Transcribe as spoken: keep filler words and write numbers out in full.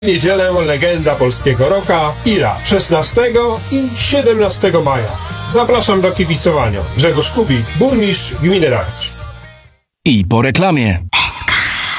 Niedzielę legenda polskiego rocka Ira szesnastego i siedemnastego maja. Zapraszam do kibicowania. Grzegorz Kubik, burmistrz gminy Rawicz. I po reklamie.